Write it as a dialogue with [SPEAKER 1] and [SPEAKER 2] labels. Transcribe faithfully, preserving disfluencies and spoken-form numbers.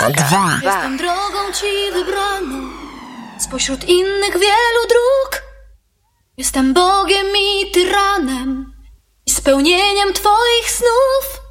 [SPEAKER 1] dwa.
[SPEAKER 2] Jestem drogą ci wybraną spośród innych wielu dróg. Jestem Bogiem i tyranem i spełnieniem twoich snów.